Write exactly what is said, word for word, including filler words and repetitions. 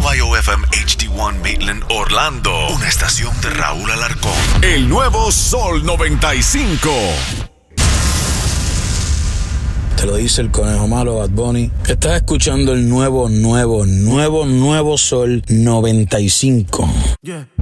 Y O F M H D uno Maitland, Orlando. Una estación de Raúl Alarcón. El nuevo Sol noventa y cinco. Te lo dice el conejo malo, Bad Bunny. Estás escuchando el nuevo, nuevo, nuevo, nuevo Sol noventa y cinco. Yeah.